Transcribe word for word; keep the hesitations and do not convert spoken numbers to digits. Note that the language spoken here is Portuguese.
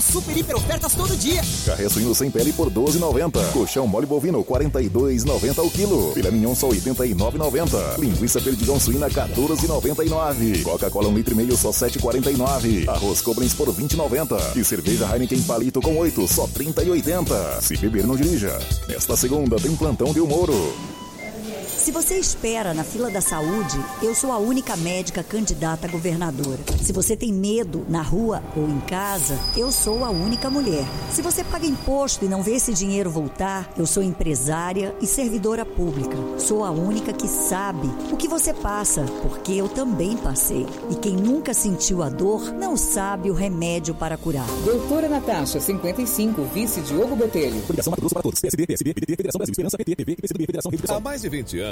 Super, hiper ofertas todo dia. Carré suíno sem pele por doze reais e noventa centavos. Colchão mole bovino quarenta e dois reais e noventa centavos o quilo. Filé mignon só oitenta e nove reais e noventa centavos. Linguiça perdigão suína quatorze reais e noventa e nove centavos. Coca-Cola um litro e meio só sete reais e quarenta e nove centavos. Arroz Cobrens por vinte reais e noventa centavos. E cerveja Heineken palito com oito só trinta reais e oitenta centavos. Se beber não dirija. Nesta segunda tem plantão de Moro. Se você espera na fila da saúde, eu sou a única médica candidata a governadora. Se você tem medo na rua ou em casa, eu sou a única mulher. Se você paga imposto e não vê esse dinheiro voltar, eu sou empresária e servidora pública. Sou a única que sabe o que você passa, porque eu também passei. E quem nunca sentiu a dor, não sabe o remédio para curar. Doutora Natasha, cinquenta e cinco, vice Diogo Botelho. Coligação Mato Grosso para todos. P S B, P S B, P D T, Federação Brasil, Esperança, P T, P V, P C do B, Federação Rede Pessoal. Há mais de vinte anos.